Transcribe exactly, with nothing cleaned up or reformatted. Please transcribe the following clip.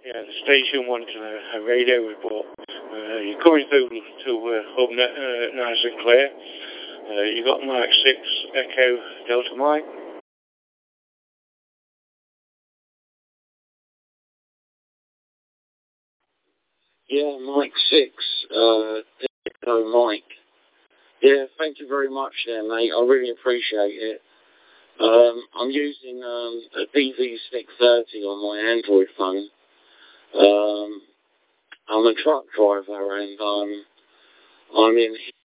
Yeah, the station wanted a, a radio report. Uh, you're coming through to uh, Hub Net, uh, nice and clear. Uh, you got Mike six Echo Delta Mike. Yeah, Mike six, uh, Echo Mike. Yeah, thank you very much there, mate. I really appreciate it. Um, I'm using um, a D V six thirty on my Android phone. Um, I'm a truck driver and um, I'm in